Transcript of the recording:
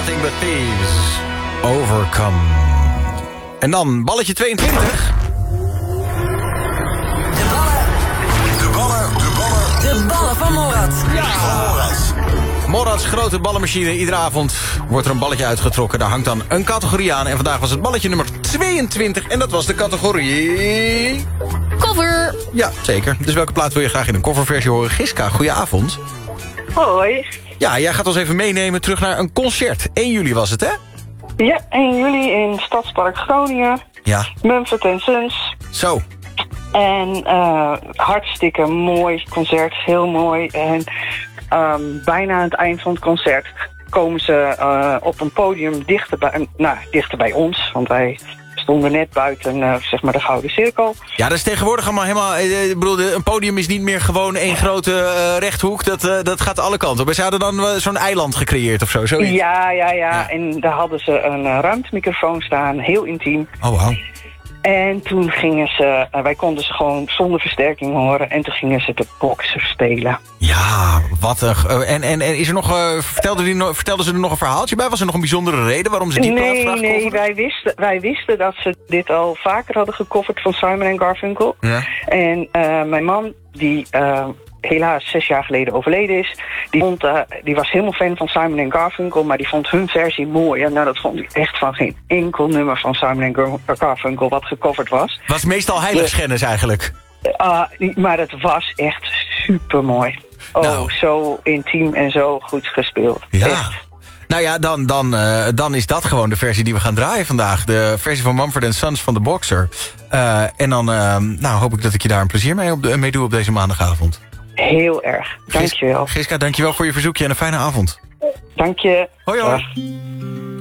Nothing But Thieves. Overcome. En dan balletje 22. De ballen van Morad. Morad's grote ballenmachine. Iedere avond wordt er een balletje uitgetrokken. Daar hangt dan een categorie aan. En vandaag was het balletje nummer 22. En dat was de categorie... Cover. Ja, zeker. Dus welke plaat wil je graag in een coverversie horen? Giska, goedenavond. Hoi. Ja, jij gaat ons even meenemen terug naar een concert. 1 juli was het, hè? Ja, 1 juli in Stadspark Groningen. Ja. Mumford Sons. Zo. En hartstikke mooi concert, heel mooi. En bijna aan het eind van het concert komen ze op een podium dichter bij ons. Want wij stonden net buiten zeg maar de Gouden Cirkel. Ja, dat is tegenwoordig allemaal helemaal... Ik bedoel, een podium is niet meer gewoon één grote rechthoek. Dat gaat alle kanten op. Ze hadden dan zo'n eiland gecreëerd of zo. Zoiets. Ja. En daar hadden ze een ruimtemicrofoon staan, heel intiem. Oh, wauw. En toen gingen ze, wij konden ze gewoon zonder versterking horen. En toen gingen ze de boxer spelen. Ja, wat een... En is er nog... vertelden ze er nog een verhaaltje bij? Was er nog een bijzondere reden waarom ze die plaat graag Nee, coverden? wij wisten dat ze dit al vaker hadden gecoverd van Simon & Garfunkel. Ja. En mijn man, die helaas 6 jaar geleden overleden is, die was helemaal fan van Simon & Garfunkel, maar die vond hun versie mooi. En dat vond ik echt van geen enkel nummer van Simon & Garfunkel wat gecoverd was. Was meestal heiligschennis eigenlijk. Maar het was echt supermooi. Oh, Nou. Zo intiem en zo goed gespeeld. Ja. Echt. Nou ja, dan is dat gewoon de versie die we gaan draaien vandaag. De versie van Mumford Sons van de Boxer. En dan hoop ik dat ik je daar een plezier mee doe op deze maandagavond. Heel erg. Dankjewel. Giska, dankjewel voor je verzoekje en een fijne avond. Dank je. Hoi hoi. Dag.